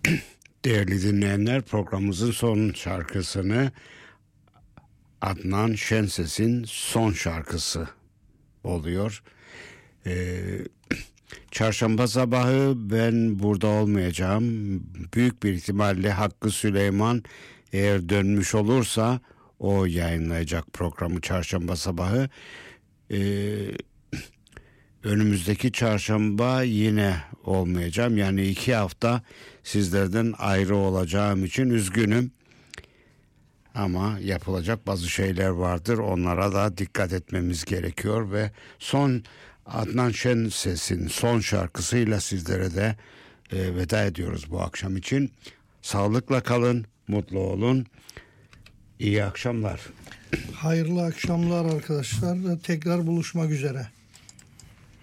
Değerli dinleyenler, programımızın son şarkısını Adnan Şenses'in son şarkısı oluyor. Çarşamba sabahı ben burada olmayacağım. Büyük bir ihtimalle Hakkı Süleyman eğer dönmüş olursa o yayınlayacak programı çarşamba sabahı. Önümüzdeki çarşamba yine olmayacağım. Yani 2 hafta sizlerden ayrı olacağım için üzgünüm. Ama yapılacak bazı şeyler vardır. Onlara da dikkat etmemiz gerekiyor ve son Adnan Şenses'in son şarkısıyla sizlere de veda ediyoruz bu akşam için. Sağlıkla kalın, mutlu olun. İyi akşamlar. Hayırlı akşamlar arkadaşlar. Tekrar buluşmak üzere.